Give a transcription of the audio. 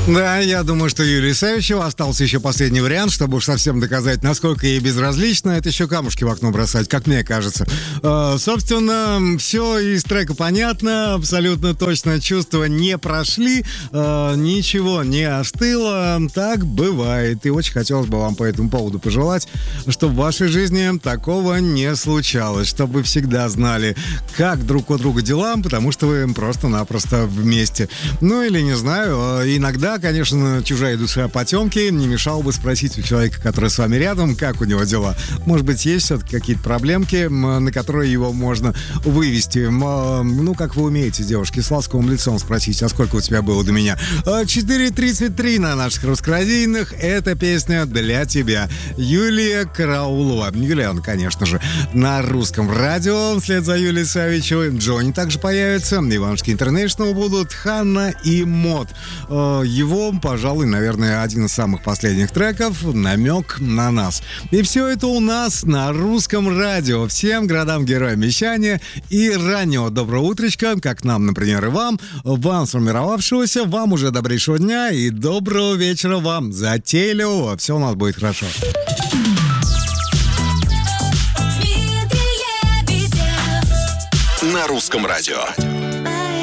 Да, я думаю, что Юлии Савичева остался еще последний вариант, чтобы уж совсем доказать, насколько ей безразлично. Это еще камушки в окно бросать, как мне кажется. Собственно, все из трека понятно, абсолютно точно. Чувства не прошли, ничего не остыло. Так бывает. И очень хотелось бы вам по этому поводу пожелать, чтобы в вашей жизни такого не случалось, чтобы вы всегда знали, как друг у друга дела, потому что вы просто-напросто вместе. Ну или, не знаю, иногда, конечно, чужая душа потемки, не мешало бы спросить у человека, который с вами рядом, как у него дела. Может быть, есть все-таки какие-то проблемки, на которые его можно вывести. Ну, как вы умеете, девушки, с ласковым лицом спросить, а сколько у тебя было до меня? 4:33 на наших русскорадийных. Эта песня для тебя. Юлия Караулова. Юлиан, конечно же, на русском радио. Вслед за Юлией Савичевой Джонни также появится. Иванушки Интернешнл будут. Ханна и Мод. Его, пожалуй, наверное, один из самых последних треков «Намек на нас». И все это у нас на русском радио. Всем городам-героям вещания и раннего доброго утречка, как нам, например, и вам сформировавшегося, вам уже добрейшего дня и доброго вечера вам, затейливого. Все у нас будет хорошо. На русском радио.